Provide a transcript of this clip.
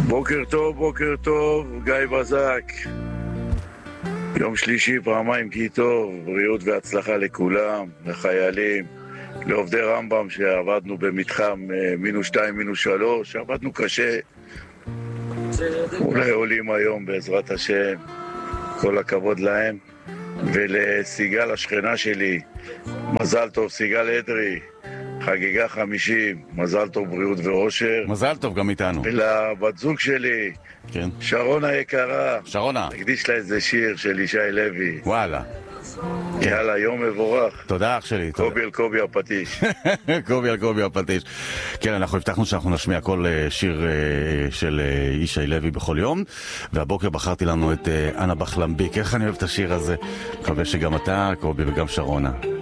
בוקר טוב, גיא בזק. יום שלישי פעמיים כי טוב, בריאות והצלחה לכולם, לחיילים, לעובדי רמב"ם שעבדנו במתחם -2, -3, עבדנו קשה. אולי עולים היום בעזרת השם, כל הכבוד להם. ולסיגל השכנה שלי, מזל טוב, סיגל אדרי, חגיגה 50, מזל טוב, בריאות ואושר. מזל טוב גם איתנו. ולבת זוג שלי, כן. שרונה יקרה, שרונה, נקדיש לה איזה שיר של ישי לוי. וואלה. יאללה, יום מבורך. תודה אח שלי. קובי אל קובי הפטיש. קובי אל קובי הפטיש. כן, אנחנו הבטחנו שאנחנו נשמיע כל שיר של ישי לוי בכל יום, והבוקר בחרתי לנו את אנה בחלמביק. איך אני אוהב את השיר הזה. מקווה שגם אתה, קובי, וגם שרונה.